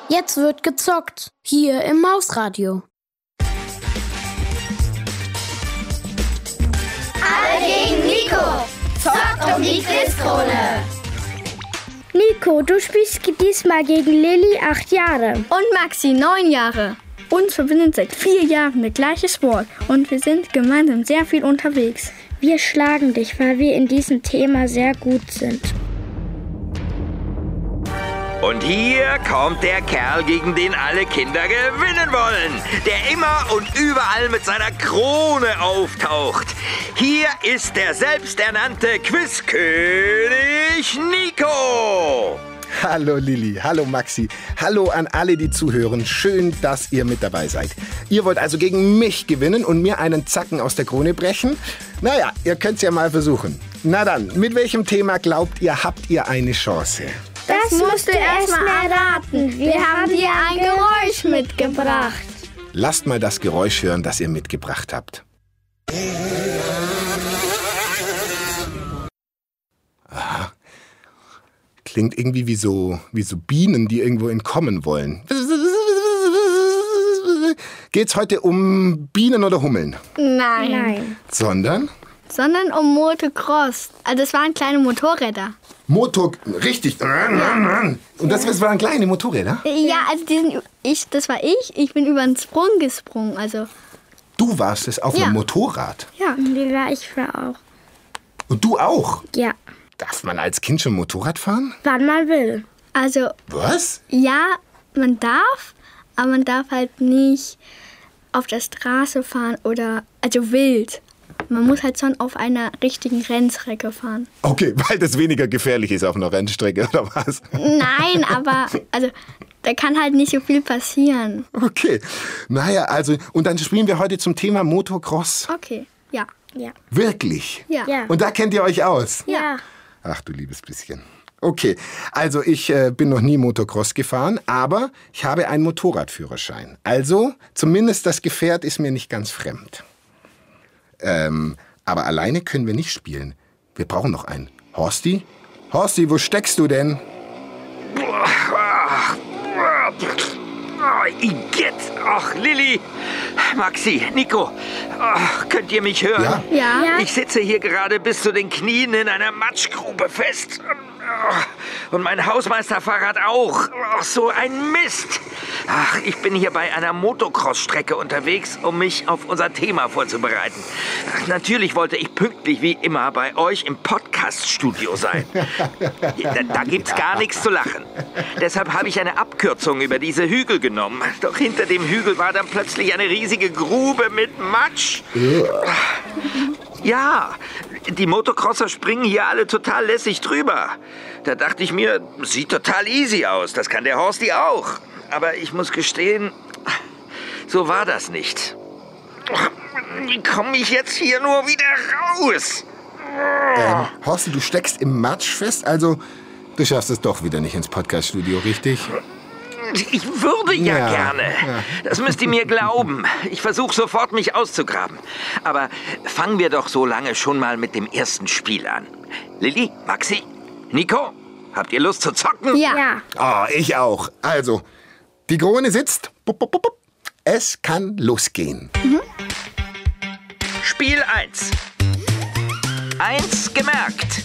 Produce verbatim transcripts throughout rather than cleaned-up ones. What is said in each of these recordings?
Jetzt wird gezockt. Hier im Mausradio. Alle gegen Nico. Zockt um die Quizkrone. Nico, du spielst diesmal gegen Lilly, acht Jahre. Und Maxi, neun Jahre. Uns verbindet seit vier Jahren der gleiche Sport und wir sind gemeinsam sehr viel unterwegs. Wir schlagen dich, weil wir in diesem Thema sehr gut sind. Und hier kommt der Kerl, gegen den alle Kinder gewinnen wollen, der immer und überall mit seiner Krone auftaucht. Hier ist der selbsternannte Quizkönig Nico. Hallo Lilly, hallo Maxi, hallo an alle, die zuhören. Schön, dass ihr mit dabei seid. Ihr wollt also gegen mich gewinnen und mir einen Zacken aus der Krone brechen? Naja, ihr könnt's ja mal versuchen. Na dann, mit welchem Thema glaubt ihr, habt ihr eine Chance? Das, das musst du erst mal erraten. Wir haben dir ein Geräusch mitgebracht. Lasst mal das Geräusch hören, das ihr mitgebracht habt. Aha. Klingt irgendwie wie so, wie so Bienen, die irgendwo entkommen wollen. Geht's heute um Bienen oder Hummeln? Nein. Nein. Sondern? Sondern um Motocross. Also es waren kleine Motorräder. Motor, richtig. Ja. Und das, das waren kleine Motorräder? Ja, also die sind, ich, das war ich. Ich bin über einen Sprung gesprungen. Also. Du warst es auf Ja. einem Motorrad? Ja. Die war ich für auch. Und du auch? Ja. Darf man als Kind schon Motorrad fahren? Wann man will. Also, Was? ja, man darf, aber man darf halt nicht auf der Straße fahren oder, also wild. Man muss halt schon auf einer richtigen Rennstrecke fahren. Okay, weil das weniger gefährlich ist auf einer Rennstrecke, oder was? Nein, aber, also, da kann halt nicht so viel passieren. Okay. Naja, also, und dann spielen wir heute zum Thema Motocross. Okay, ja. Ja. Wirklich? Ja. Ja. Und da kennt ihr euch aus? Ja. Ach du liebes bisschen. Okay, also ich äh, bin noch nie Motocross gefahren, aber ich habe einen Motorradführerschein. Also zumindest das Gefährt ist mir nicht ganz fremd. Ähm, aber alleine können wir nicht spielen. Wir brauchen noch einen. Horsti? Horsti, wo steckst du denn? Oh, Igitt. Ach, Lilly, Maxi, Nico, oh, könnt ihr mich hören? Ja? Ja. Ja. Ich sitze hier gerade bis zu den Knien in einer Matschgrube fest. Und mein Hausmeisterfahrrad auch. Ach, so ein Mist. Ach, ich bin hier bei einer Motocross-Strecke unterwegs, um mich auf unser Thema vorzubereiten. Ach, natürlich wollte ich pünktlich wie immer bei euch im Podcast-Studio sein. Da, da gibt's gar nichts zu lachen. Deshalb habe ich eine Abkürzung über diese Hügel genommen. Doch hinter dem Hügel war dann plötzlich eine riesige Grube mit Matsch. Ja, die Motocrosser springen hier alle total lässig drüber. Da dachte ich mir, sieht total easy aus. Das kann der Horsti auch. Aber ich muss gestehen, so war das nicht. Wie komme ich jetzt hier nur wieder raus? Ähm, Horsti, du steckst im Matsch fest, also du schaffst es doch wieder nicht ins Podcaststudio, richtig? Ich würde ja, Ja, gerne. ja. Das müsst ihr mir glauben. Ich versuche sofort, mich auszugraben. Aber fangen wir doch so lange schon mal mit dem ersten Spiel an. Lilly, Maxi, Nico, habt ihr Lust zu zocken? Ja. Ja. Oh, ich auch. Also, die Krone sitzt. Bup, bup, bup, bup. Es kann losgehen. Spiel eins. Eins gemerkt.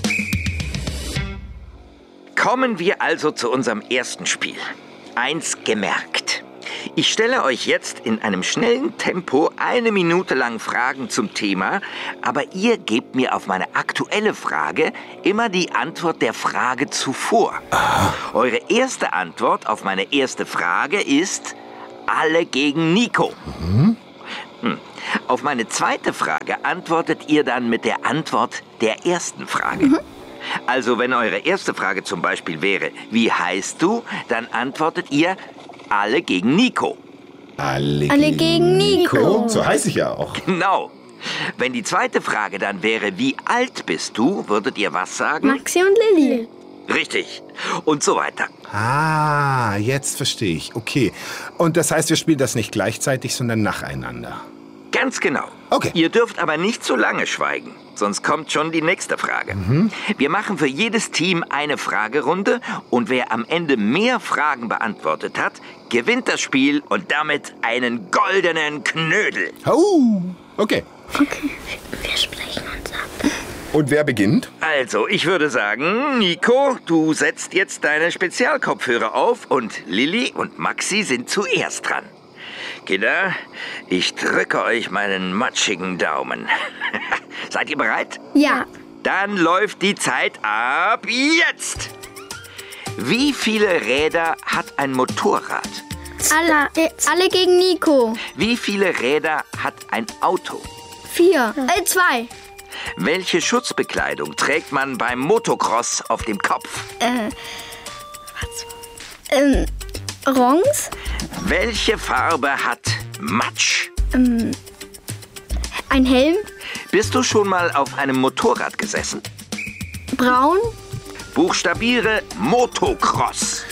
Kommen wir also zu unserem ersten Spiel. Eins gemerkt. Ich stelle euch jetzt in einem schnellen Tempo eine Minute lang Fragen zum Thema, aber ihr gebt mir auf meine aktuelle Frage immer die Antwort der Frage zuvor. Eure erste Antwort auf meine erste Frage ist alle gegen Nico. Hm. Auf meine zweite Frage antwortet ihr dann mit der Antwort der ersten Frage. Mhm. Also wenn eure erste Frage zum Beispiel wäre, wie heißt du, dann antwortet ihr alle gegen Nico. Alle, Alle gegen Nico. So heiße ich ja auch. Genau. Wenn die zweite Frage dann wäre, wie alt bist du, würdet ihr was sagen? Maxi und Lilly. Richtig. Und so weiter. Ah, jetzt verstehe ich. Okay. Und das heißt, wir spielen das nicht gleichzeitig, sondern nacheinander. Ganz genau. Okay. Ihr dürft aber nicht zu lange schweigen, sonst kommt schon die nächste Frage. Mhm. Wir machen für jedes Team eine Fragerunde und wer am Ende mehr Fragen beantwortet hat, gewinnt das Spiel und damit einen goldenen Knödel. Oh, okay. Okay, wir sprechen uns ab. Und wer beginnt? Also, ich würde sagen, Nico, du setzt jetzt deine Spezialkopfhörer auf und Lilli und Maxi sind zuerst dran. Kinder, ich drücke euch meinen matschigen Daumen. Seid ihr bereit? Ja. Dann läuft die Zeit ab jetzt. Wie viele Räder hat ein Motorrad? Alle, äh, alle gegen Nico. Wie viele Räder hat ein Auto? Vier. Äh, zwei. Welche Schutzbekleidung trägt man beim Motocross auf dem Kopf? Äh, was? Ähm, Orange. Welche Farbe hat Matsch? Ähm, ein Helm. Bist du schon mal auf einem Motorrad gesessen? Braun. Buchstabiere Motocross.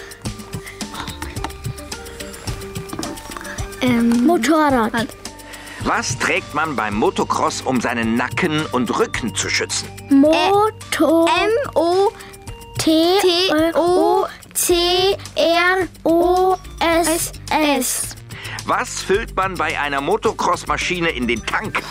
Ähm, Motorrad. Was trägt man beim Motocross, um seinen Nacken und Rücken zu schützen? Motor. M O T T O C R O S S. Was füllt man bei einer Motocross-Maschine in den Tank?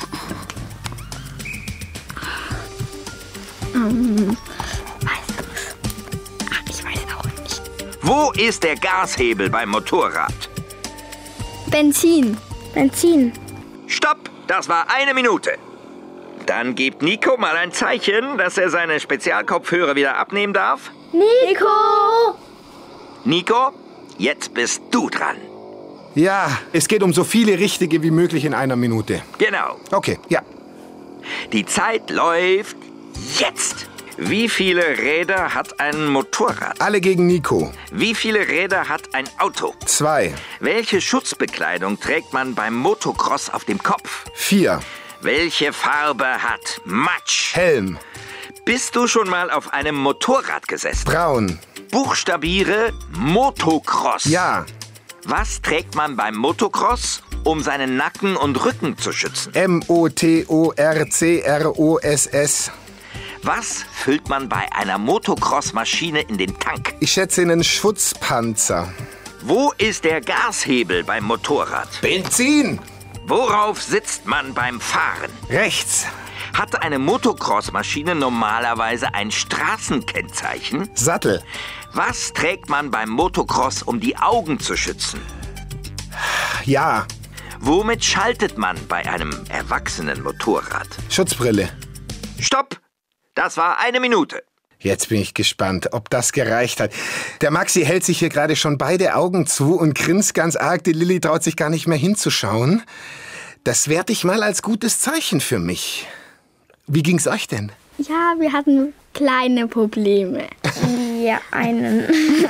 Ähm, weiß Ach, ich weiß auch nicht. Wo ist der Gashebel beim Motorrad? Benzin. Benzin. Stopp, das war eine Minute. Dann gibt Nico mal ein Zeichen, dass er seine Spezialkopfhörer wieder abnehmen darf. Nico! Nico, jetzt bist du dran. Ja, es geht um so viele Richtige wie möglich in einer Minute. Genau. Okay, ja. Die Zeit läuft jetzt. Wie viele Räder hat ein Motorrad? Alle gegen Nico. Wie viele Räder hat ein Auto? Zwei. Welche Schutzbekleidung trägt man beim Motocross auf dem Kopf? Vier. Welche Farbe hat Matsch? Helm. Bist du schon mal auf einem Motorrad gesessen? Braun. Buchstabiere Motocross. Ja. Was trägt man beim Motocross, um seinen Nacken und Rücken zu schützen? M O T O R C R O S S. Was füllt man bei einer Motocross-Maschine in den Tank? Ich schätze einen Schutzpanzer. Wo ist der Gashebel beim Motorrad? Benzin. Worauf sitzt man beim Fahren? Rechts. Hat eine Motocross-Maschine normalerweise ein Straßenkennzeichen? Sattel. Was trägt man beim Motocross, um die Augen zu schützen? Ja. Womit schaltet man bei einem erwachsenen Motorrad? Schutzbrille. Stopp! Das war eine Minute. Jetzt bin ich gespannt, ob das gereicht hat. Der Maxi hält sich hier gerade schon beide Augen zu und grinst ganz arg. Die Lilli traut sich gar nicht mehr hinzuschauen. Das werte ich mal als gutes Zeichen für mich. Wie ging's euch denn? Ja, wir hatten kleine Probleme. Ja, einen.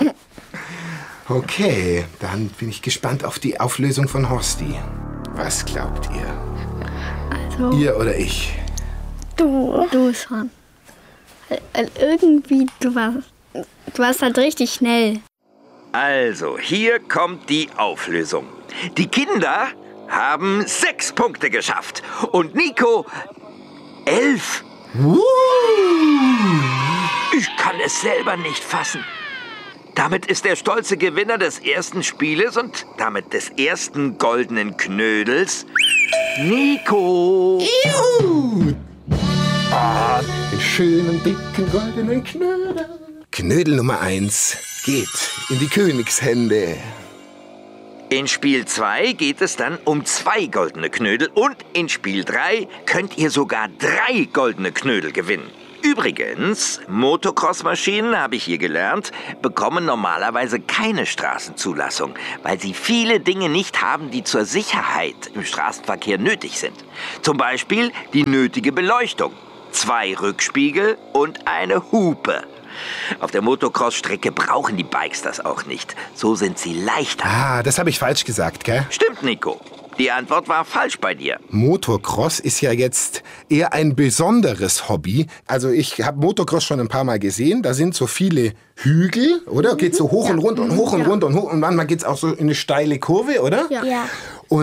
Okay, dann bin ich gespannt auf die Auflösung von Horsti. Was glaubt ihr? Also, Ihr oder ich? Du. du schon. Weil irgendwie, du warst, du warst halt richtig schnell. Also, hier kommt die Auflösung. Die Kinder haben sechs Punkte geschafft und Nico elf. Ich kann es selber nicht fassen. Damit ist der stolze Gewinner des ersten Spieles und damit des ersten goldenen Knödels Nico. Juhu! Ah, den schönen, dicken, goldenen Knödel. Knödel Nummer eins geht in die Königshände. In Spiel zwei geht es dann um zwei goldene Knödel und in Spiel drei könnt ihr sogar drei goldene Knödel gewinnen. Übrigens, Motocross-Maschinen, habe ich hier gelernt, bekommen normalerweise keine Straßenzulassung, weil sie viele Dinge nicht haben, die zur Sicherheit im Straßenverkehr nötig sind. Zum Beispiel die nötige Beleuchtung, zwei Rückspiegel und eine Hupe. Auf der Motocross-Strecke brauchen die Bikes das auch nicht. So sind sie leichter. Ah, das habe ich falsch gesagt, gell? Stimmt, Nico. Die Antwort war falsch bei dir. Motocross ist ja jetzt eher ein besonderes Hobby. Also ich habe Motocross schon ein paar Mal gesehen. Da sind so viele Hügel, oder? Geht so hoch und runter und hoch und runter und hoch. Und manchmal geht es auch so in eine steile Kurve, oder? Ja. Und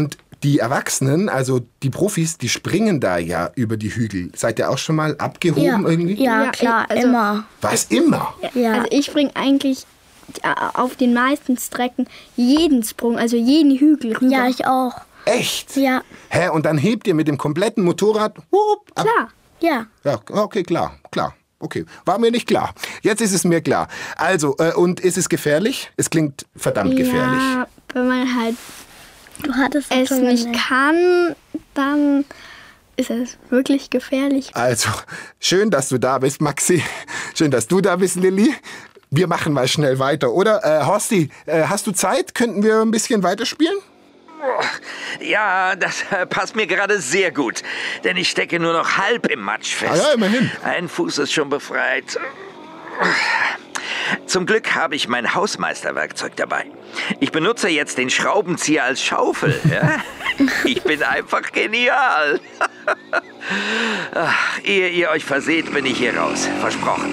die Erwachsenen, also die Profis, die springen da ja über die Hügel. Seid ihr auch schon mal abgehoben Ja, irgendwie? ja, Ja, klar, also- immer. Was, immer? Ja. Also ich springe eigentlich äh, auf den meisten Strecken jeden Sprung, also jeden Hügel rüber. Ja, ich auch. Echt? Ja, Hä, und dann hebt ihr mit dem kompletten Motorrad wupp, ab. Klar. ja. Ja, okay, klar, klar. Okay, war mir nicht klar. Jetzt ist es mir klar. Also, äh, und ist es gefährlich? Es klingt verdammt gefährlich. Ja, wenn man halt Du hattest es schon nicht eine- kann, dann ist es wirklich gefährlich. Also, schön, dass du da bist, Maxi. Schön, dass du da bist, Lilly. Wir machen mal schnell weiter, oder? Äh, Horsti, äh, hast du Zeit? Könnten wir ein bisschen weiterspielen? Ja, das äh, passt mir gerade sehr gut, denn ich stecke nur noch halb im Matsch fest. Ah ja, immerhin. Ein Fuß ist schon befreit. Zum Glück habe ich mein Hausmeisterwerkzeug dabei. Ich benutze jetzt den Schraubenzieher als Schaufel. Ja? Ich bin einfach genial. Ach, ehe ihr euch verseht, bin ich hier raus. Versprochen.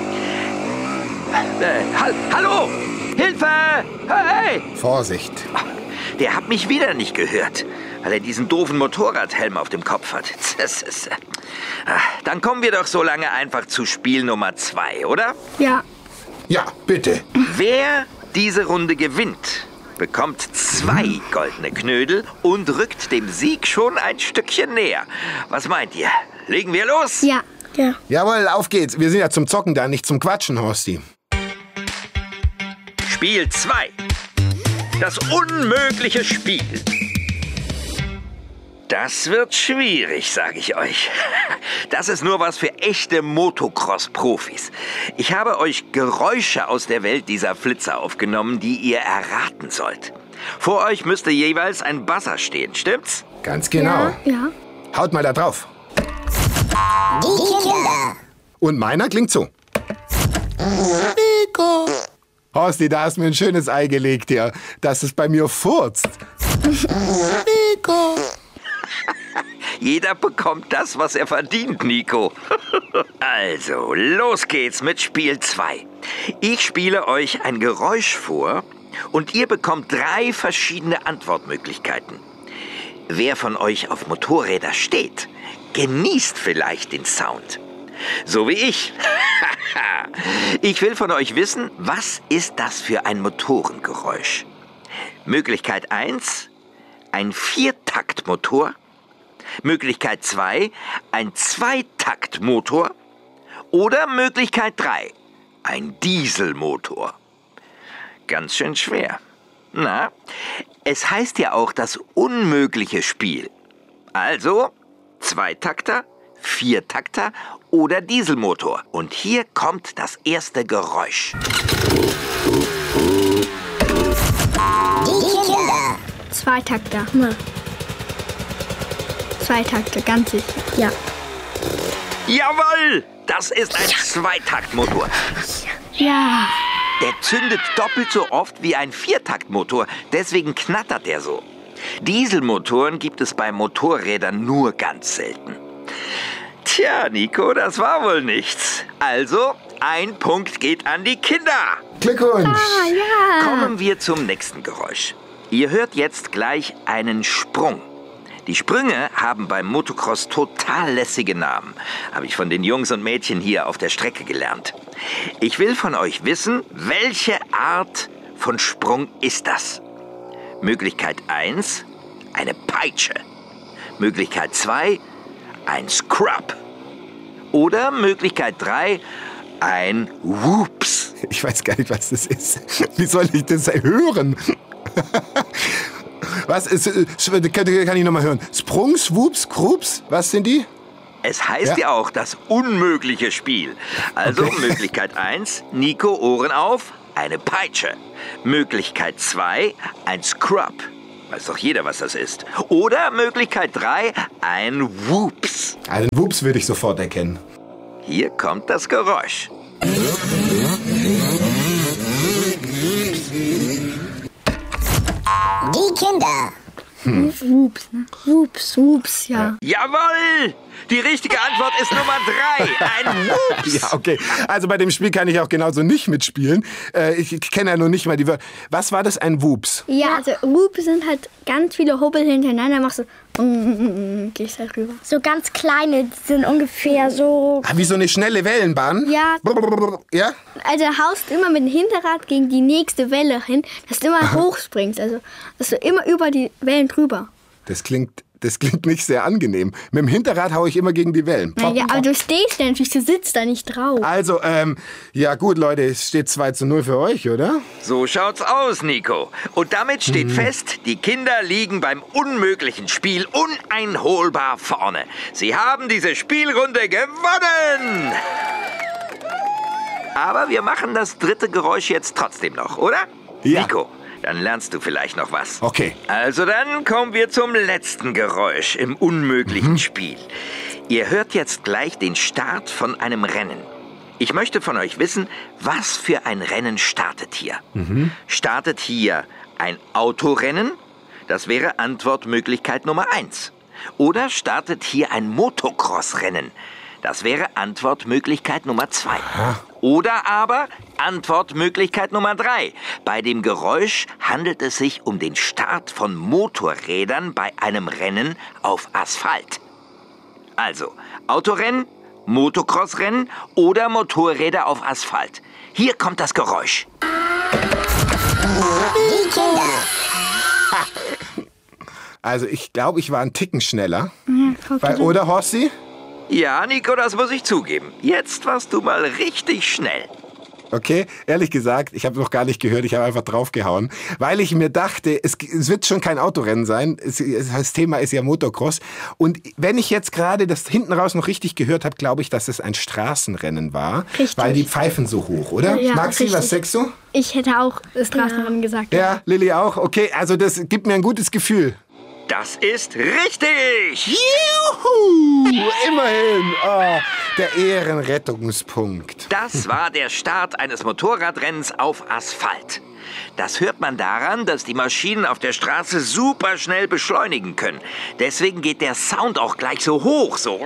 Äh, hall Hallo! Hilfe! Hey! Vorsicht. Der hat mich wieder nicht gehört, weil er diesen doofen Motorradhelm auf dem Kopf hat. Das ist, äh, dann kommen wir doch so lange einfach zu Spiel Nummer zwei, oder? Ja, Ja, bitte. Wer diese Runde gewinnt, bekommt zwei goldene Knödel und rückt dem Sieg schon ein Stückchen näher. Was meint ihr? Legen wir los? ja. Ja. Jawohl, auf geht's. Wir sind ja zum Zocken da, nicht zum Quatschen, Horsti. Spiel zwei. Das unmögliche Spiel. Das wird schwierig, sage ich euch. Das ist nur was für echte Motocross-Profis. Ich habe euch Geräusche aus der Welt dieser Flitzer aufgenommen, die ihr erraten sollt. Vor euch müsste jeweils ein Buzzer stehen, stimmt's? Ganz genau. Ja. Haut mal da drauf. Die Kinder. Und meiner klingt so. Nico. Horsti, da hast du mir ein schönes Ei gelegt hier, dass es bei mir furzt. Nico. Jeder bekommt das, was er verdient, Nico. Also, los geht's mit Spiel zwei. Ich spiele euch ein Geräusch vor und ihr bekommt drei verschiedene Antwortmöglichkeiten. Wer von euch auf Motorräder steht, genießt vielleicht den Sound. So wie ich. Ich will von euch wissen, was ist das für ein Motorengeräusch? Möglichkeit eins, ein Viertaktmotor. Möglichkeit zwei, ein Zweitaktmotor. Oder Möglichkeit drei, ein Dieselmotor. Ganz schön schwer. Na, es heißt ja auch das unmögliche Spiel. Also, Zweitakter, Viertakter oder Dieselmotor. Und hier kommt das erste Geräusch. Die Kinder. Zweitakter. Ja. Zweitakter, ganz sicher. Ja. Jawohl! Das ist ein Zweitaktmotor. Ja. Der zündet doppelt so oft wie ein Viertaktmotor. Deswegen knattert er so. Dieselmotoren gibt es bei Motorrädern nur ganz selten. Tja, Nico, das war wohl nichts. Also, ein Punkt geht an die Kinder. Glückwunsch. Ah, ja. Kommen wir zum nächsten Geräusch. Ihr hört jetzt gleich einen Sprung. Die Sprünge haben beim Motocross total lässige Namen. Habe ich von den Jungs und Mädchen hier auf der Strecke gelernt. Ich will von euch wissen, welche Art von Sprung ist das? Möglichkeit eins, eine Peitsche. Möglichkeit zwei, ein Scrub. Oder Möglichkeit drei, ein Whoops. Ich weiß gar nicht, was das ist. Wie soll ich das hören? Was ist, kann ich nochmal hören? Sprung, Swoops, Scrubs, was sind die? Es heißt ja, Ja. ja auch das unmögliche Spiel. Also Okay. Möglichkeit eins, Nico, Ohren auf, eine Peitsche. Möglichkeit zwei, ein Scrub. Weiß doch jeder, was das ist. Oder Möglichkeit drei, ein Whoops. Einen Wups würde ich sofort erkennen. Hier kommt das Geräusch. Die Kinder. Wups, ne? Wups, Wups, ja. Jawohl! Die richtige Antwort ist Nummer drei. Ein Whoops. Ja, okay. Also bei dem Spiel kann ich auch genauso nicht mitspielen. Äh, ich kenne ja noch nicht mal die Wörter. Was war das, ein Whoops? Ja, also Whoops sind halt ganz viele Hubbel hintereinander. Machst du, mm, mm, mm, gehst da rüber. So ganz kleine, die sind ungefähr so... Ah, wie so eine schnelle Wellenbahn? Ja. Ja? Also haust immer mit dem Hinterrad gegen die nächste Welle hin, dass du immer hochspringst. Also, dass du immer über die Wellen drüber. Das klingt... Das klingt nicht sehr angenehm. Mit dem Hinterrad haue ich immer gegen die Wellen. Pop, Ja, aber pop. du stehst da natürlich, du sitzt da nicht drauf. Also, ähm, ja gut, Leute, es steht zwei zu null für euch, oder? So schaut's aus, Nico. Und damit steht fest, die Kinder liegen beim unmöglichen Spiel uneinholbar vorne. Sie haben diese Spielrunde gewonnen! Aber wir machen das dritte Geräusch jetzt trotzdem noch, oder? Ja. Nico, dann lernst du vielleicht noch was. Okay. Also dann kommen wir zum letzten Geräusch im unmöglichen mhm. Spiel. Ihr hört jetzt gleich den Start von einem Rennen. Ich möchte von euch wissen, was für ein Rennen startet hier. Mhm. Startet hier ein Autorennen? Das wäre Antwortmöglichkeit Nummer eins. Oder startet hier ein Motocross-Rennen? Das wäre Antwortmöglichkeit Nummer zwei. Oder aber Antwortmöglichkeit Nummer drei. Bei dem Geräusch handelt es sich um den Start von Motorrädern bei einem Rennen auf Asphalt. Also Autorennen, Motocross-Rennen oder Motorräder auf Asphalt. Hier kommt das Geräusch. Also ich glaube, ich war einen Ticken schneller. Ja, Weil, oder, Horsti? Ja, Nico, das muss ich zugeben. Jetzt warst du mal richtig schnell. Okay, ehrlich gesagt, ich habe noch gar nicht gehört, ich habe einfach draufgehauen, weil ich mir dachte, es, es wird schon kein Autorennen sein, es, das Thema ist ja Motocross und wenn ich jetzt gerade das hinten raus noch richtig gehört habe, glaube ich, dass es ein Straßenrennen war, richtig. Weil die pfeifen so hoch, oder? Ja, Maxi, richtig. Was sagst du? Ich hätte auch das Straßenrennen ja. gesagt. Ja. ja, Lilly auch, okay, also das gibt mir ein gutes Gefühl. Das ist richtig! Juhu! Immerhin! Oh, der Ehrenrettungspunkt. Das war der Start eines Motorradrennens auf Asphalt. Das hört man daran, dass die Maschinen auf der Straße super schnell beschleunigen können. Deswegen geht der Sound auch gleich so hoch, so.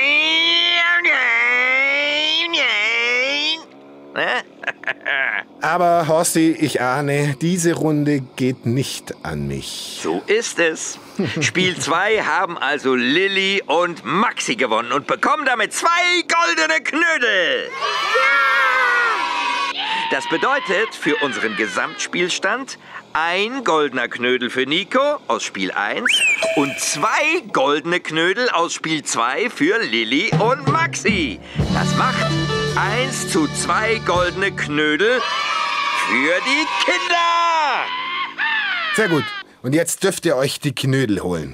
Aber Horsti, ich ahne, diese Runde geht nicht an mich. So ist es. Spiel zwei haben also Lilly und Maxi gewonnen und bekommen damit zwei goldene Knödel. Ja! Das bedeutet für unseren Gesamtspielstand ein goldener Knödel für Nico aus Spiel eins und zwei goldene Knödel aus Spiel zwei für Lilly und Maxi. Das macht eins zu zwei goldene Knödel für die Kinder. Sehr gut. Und jetzt dürft ihr euch die Knödel holen.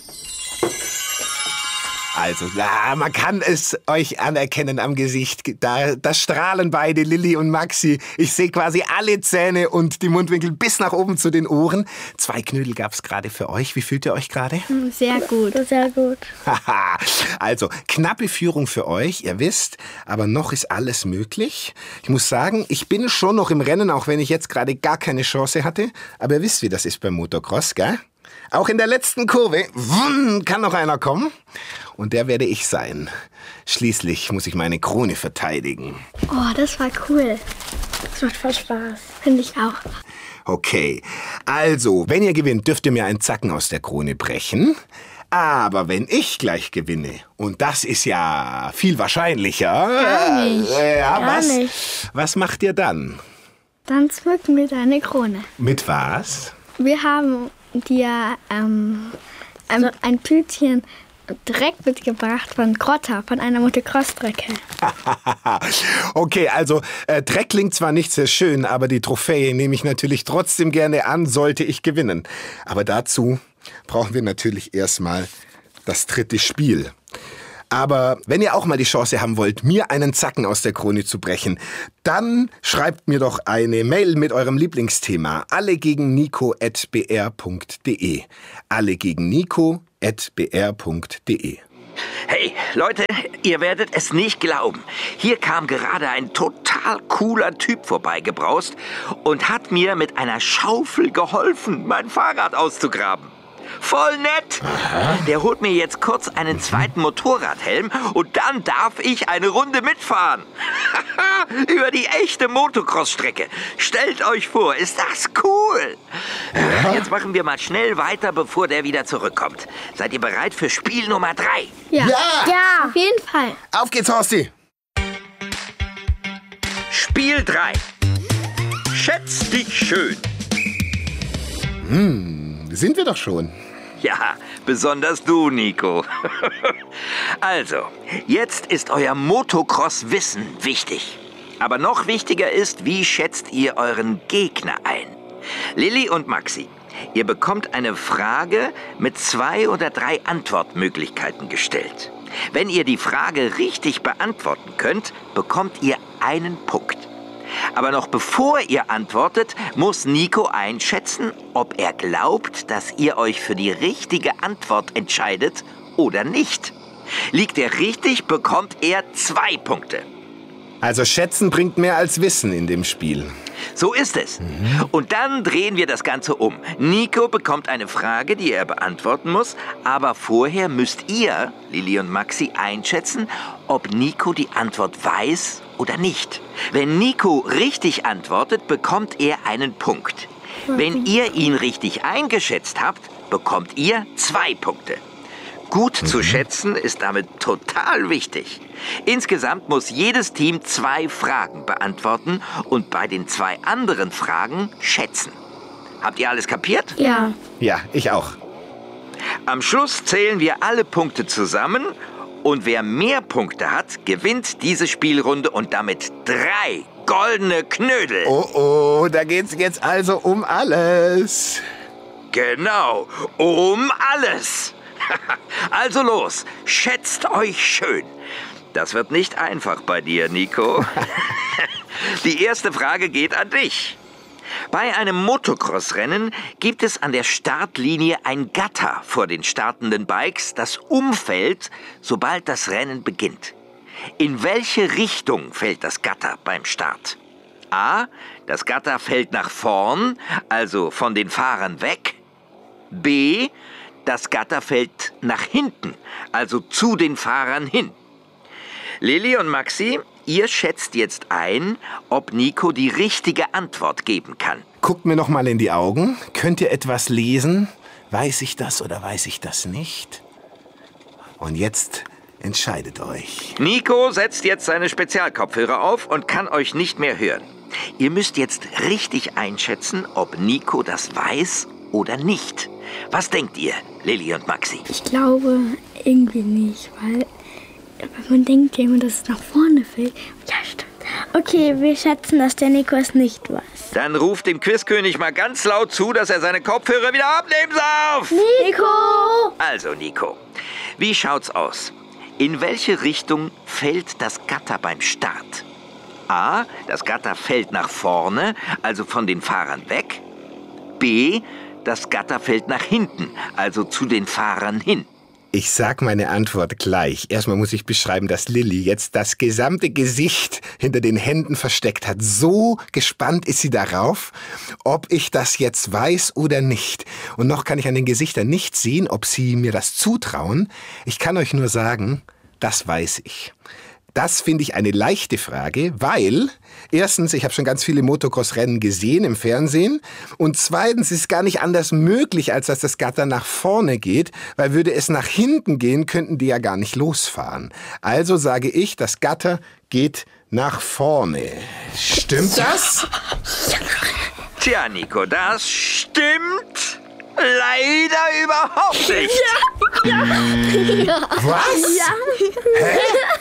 Also, ja, man kann es euch anerkennen am Gesicht. Da, da strahlen beide, Lilly und Maxi. Ich sehe quasi alle Zähne und die Mundwinkel bis nach oben zu den Ohren. Zwei Knödel gab es gerade für euch. Wie fühlt ihr euch gerade? Sehr gut. Sehr gut. Also, knappe Führung für euch, ihr wisst, aber noch ist alles möglich. Ich muss sagen, ich bin schon noch im Rennen, auch wenn ich jetzt gerade gar keine Chance hatte. Aber ihr wisst, wie das ist beim Motocross, gell? Auch in der letzten Kurve wumm, kann noch einer kommen. Und der werde ich sein. Schließlich muss ich meine Krone verteidigen. Oh, das war cool. Das macht voll Spaß. Finde ich auch. Okay, also, wenn ihr gewinnt, dürft ihr mir einen Zacken aus der Krone brechen. Aber wenn ich gleich gewinne, und das ist ja viel wahrscheinlicher. Gar nicht. Äh, ja, Gar was, nicht. was macht ihr dann? Dann zmücken wir deine Krone. Mit was? Wir haben dir ähm, ein, ein Tütchen Dreck mitgebracht von Grotta, von einer Motocross-Strecke. Okay, also äh, Dreck klingt zwar nicht sehr schön, aber die Trophäe nehme ich natürlich trotzdem gerne an, sollte ich gewinnen. Aber dazu brauchen wir natürlich erstmal das dritte Spiel. Aber wenn ihr auch mal die Chance haben wollt, mir einen Zacken aus der Krone zu brechen, dann schreibt mir doch eine Mail mit eurem Lieblingsthema. alle gegen nico at b r punkt d e. alle gegen nico at b r punkt d e. Hey, Leute, ihr werdet es nicht glauben. Hier kam gerade ein total cooler Typ vorbeigebraust und hat mir mit einer Schaufel geholfen, mein Fahrrad auszugraben. Voll nett. Aha. Der holt mir jetzt kurz einen zweiten Motorradhelm und dann darf ich eine Runde mitfahren. Über die echte Motocross-Strecke. Stellt euch vor, ist das cool. Ja. Jetzt machen wir mal schnell weiter, bevor der wieder zurückkommt. Seid ihr bereit für Spiel Nummer drei? Ja. Ja. Ja, auf jeden Fall. Auf geht's, Horsti. Spiel drei. Schätz dich schön. Hm, sind wir doch schon. Ja, besonders du, Nico. Also, jetzt ist euer Motocross-Wissen wichtig. Aber noch wichtiger ist, wie schätzt ihr euren Gegner ein? Lilli und Maxi, ihr bekommt eine Frage mit zwei oder drei Antwortmöglichkeiten gestellt. Wenn ihr die Frage richtig beantworten könnt, bekommt ihr einen Punkt. Aber noch bevor ihr antwortet, muss Nico einschätzen, ob er glaubt, dass ihr euch für die richtige Antwort entscheidet oder nicht. Liegt er richtig, bekommt er zwei Punkte. Also schätzen bringt mehr als Wissen in dem Spiel. So ist es. Mhm. Und dann drehen wir das Ganze um. Nico bekommt eine Frage, die er beantworten muss, aber vorher müsst ihr, Lilli und Maxi, einschätzen, ob Nico die Antwort weiß oder nicht. Wenn Nico richtig antwortet, bekommt er einen Punkt. Wenn ihr ihn richtig eingeschätzt habt, bekommt ihr zwei Punkte. Gut mhm. zu schätzen ist damit total wichtig. Insgesamt muss jedes Team zwei Fragen beantworten und bei den zwei anderen Fragen schätzen. Habt ihr alles kapiert? Ja. Ja, ich auch. Am Schluss zählen wir alle Punkte zusammen und wer mehr Punkte hat, gewinnt diese Spielrunde und damit drei goldene Knödel. Oh, oh, da geht's jetzt also um alles. Genau, um alles. Also los, schätzt euch schön. Das wird nicht einfach bei dir, Nico. Die erste Frage geht an dich. Bei einem Motocross-Rennen gibt es an der Startlinie ein Gatter vor den startenden Bikes, das umfällt, sobald das Rennen beginnt. In welche Richtung fällt das Gatter beim Start? A. Das Gatter fällt nach vorn, also von den Fahrern weg. B. Das Gatter fällt nach hinten, also zu den Fahrern hin. Lilli und Maxi, ihr schätzt jetzt ein, ob Nico die richtige Antwort geben kann. Guckt mir noch mal in die Augen. Könnt ihr etwas lesen? Weiß ich das oder weiß ich das nicht? Und jetzt entscheidet euch. Nico setzt jetzt seine Spezialkopfhörer auf und kann euch nicht mehr hören. Ihr müsst jetzt richtig einschätzen, ob Nico das weiß oder nicht. Was denkt ihr, Lilli und Maxi? Ich glaube irgendwie nicht, weil man denkt ja immer, dass es nach vorne fällt. Ja, stimmt. Okay, wir schätzen, dass der Nico es nicht weiß. Dann ruft dem Quizkönig mal ganz laut zu, dass er seine Kopfhörer wieder abnehmen darf. Nico! Also, Nico, wie schaut's aus? In welche Richtung fällt das Gatter beim Start? A. Das Gatter fällt nach vorne, also von den Fahrern weg. B. Das Gatter fällt nach hinten, also zu den Fahrern hin. Ich sag meine Antwort gleich. Erstmal muss ich beschreiben, dass Lilli jetzt das gesamte Gesicht hinter den Händen versteckt hat. So gespannt ist sie darauf, ob ich das jetzt weiß oder nicht. Und noch kann ich an den Gesichtern nicht sehen, ob sie mir das zutrauen. Ich kann euch nur sagen, das weiß ich. Das finde ich eine leichte Frage, weil erstens, ich habe schon ganz viele Motocross-Rennen gesehen im Fernsehen und zweitens ist es gar nicht anders möglich, als dass das Gatter nach vorne geht, weil würde es nach hinten gehen, könnten die ja gar nicht losfahren. Also sage ich, das Gatter geht nach vorne. Stimmt das? Tja, Nico, das stimmt leider überhaupt nicht. Ja. Ja. Was? Ja. Hä?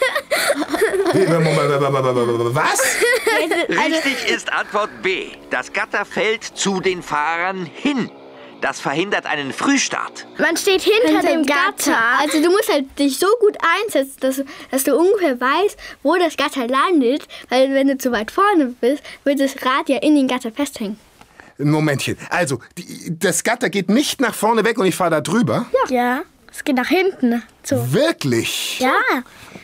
Was? Richtig ist Antwort B. Das Gatter fällt zu den Fahrern hin. Das verhindert einen Frühstart. Man steht hinter, hinter dem Gatter. Gatter. Also du musst halt dich so gut einsetzen, dass, dass du ungefähr weißt, wo das Gatter landet. Weil wenn du zu weit vorne bist, wird das Rad ja in den Gatter festhängen. Momentchen. Also, die, das Gatter geht nicht nach vorne weg und ich fahre da drüber? Ja. Ja, es geht nach hinten. So. Wirklich? Ja.